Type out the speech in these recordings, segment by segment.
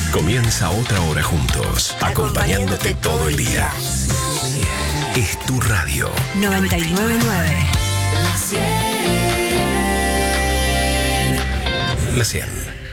Comienza otra hora juntos, acompañándote todo el día. Es tu radio. 99.9. La 100.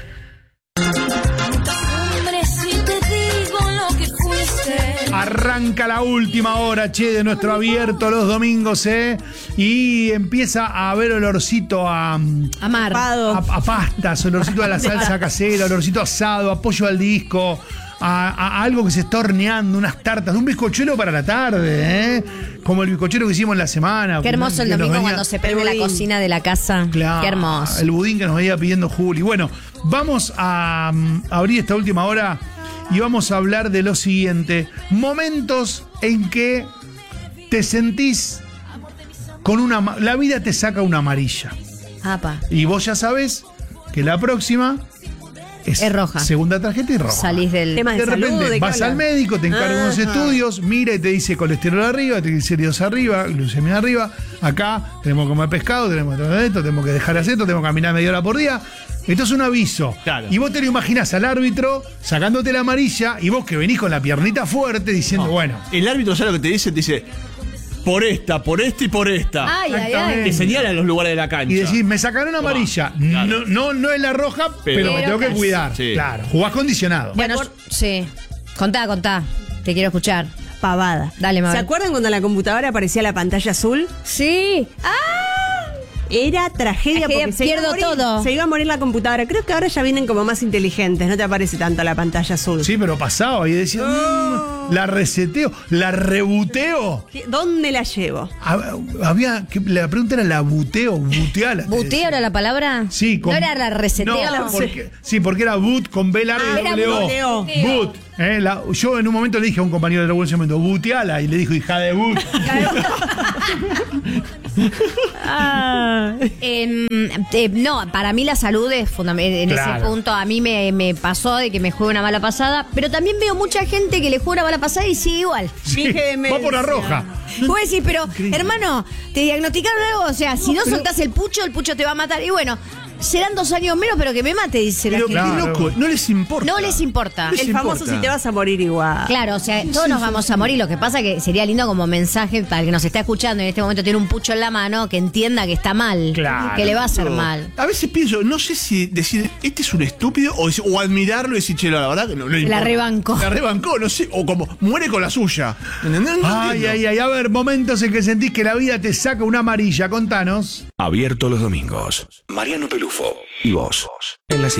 Arranca la última hora, de nuestro abierto los domingos, y empieza a haber olorcito a mar, a pastas, olorcito a la salsa casera, olorcito asado, a pollo al disco, a algo que se está horneando, unas tartas, un bizcochuelo para la tarde, como el bizcochuelo que hicimos en la semana. Qué hermoso el domingo cuando se prende la cocina de la casa. Claro, qué hermoso. El budín que nos venía pidiendo Juli. Bueno, vamos a abrir esta última hora y vamos a hablar de lo siguiente. Momentos en que te sentís con la vida te saca una amarilla. Apa. Y vos ya sabés que la próxima es roja. Segunda tarjeta y roja. Salís del tema de repente salud, vas al médico, te encargan unos estudios, mira y te dice colesterol arriba, triglicéridos arriba, glucemia arriba. Acá tenemos que comer pescado, tenemos que tomar esto, tenemos que dejar esto, tenemos que caminar media hora por día. Esto es un aviso. Claro. Y vos te lo imaginás al árbitro sacándote la amarilla y vos que venís con la piernita fuerte diciendo, bueno. El árbitro, ¿sabes lo que te dice? Te dice, por esta y por esta. Ay, ay, ay. Te señala los lugares de la cancha. Y decís, me sacaron amarilla. Claro. No es la roja, pero me tengo que cuidar. Sí. Claro, jugás condicionado. Bueno, sí. Contá. Te quiero escuchar. Pavada. Dale, Mabel. ¿Se acuerdan cuando en la computadora aparecía la pantalla azul? Sí. Era tragedia porque pierdo todo. Se iba a morir la computadora. Creo que ahora ya vienen como más inteligentes. No te aparece tanto la pantalla azul. Sí, pero pasaba y decía, la reseteo, la rebuteo. ¿Dónde la llevo? La pregunta era la buteo, buteala. ¿Buteo era la palabra? Sí. ¿No era la reseteo? No, porque era boot con B larga y doble O. Boot. Yo en un momento le dije a un compañero de la web, buteala, y le dijo, hija de boot. No, para mí la salud es fundamental. En ese punto a mí me pasó de que me juega una mala pasada, pero también veo mucha gente que le juega una mala pasada y sigue igual. Sí, va por la roja. Vos decís, pero hermano, te diagnosticaron algo, o sea, si no soltás el pucho te va a matar. Y bueno, serán 2 años menos, pero que me mate, dice la gente. Pero qué loco, no les importa. No les importa. El famoso si te vas a morir igual. Claro, o sea, todos nos vamos a morir. Lo que pasa que sería lindo como mensaje para el que nos está escuchando en este momento tiene un pucho en la mano, que entienda que está mal, que le va a hacer mal. A veces pienso, no sé si decir, este es un estúpido, o admirarlo y decir, chelo, la verdad que no la rebancó. La rebancó, no sé, o como muere con la suya. Ay, a ver, momentos en que sentís que la vida te saca una amarilla, contanos. Abierto los domingos. Mariano Pelufo y vos. En la 100.